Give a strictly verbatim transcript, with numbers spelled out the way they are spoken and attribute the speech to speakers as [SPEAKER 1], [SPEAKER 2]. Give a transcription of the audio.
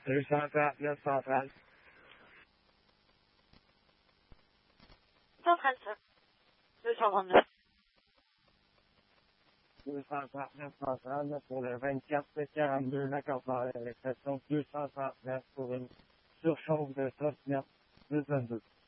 [SPEAKER 1] deux cent trente-neuf centrale.
[SPEAKER 2] Centrale, ça. deux cent trente-neuf.
[SPEAKER 1] deux cent trente-neuf centrale pour le vingt-quatre quarante-deux Lacordère avec pression deux cent trente-neuf pour une surchauffe de trente-neuf plus vingt-deux.